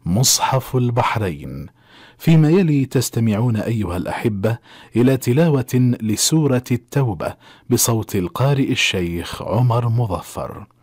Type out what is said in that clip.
مصحف البحرين. فيما يلي تستمعون أيها الأحبة إلى تلاوة لسورة التوبة بصوت القارئ الشيخ عمر مظفر.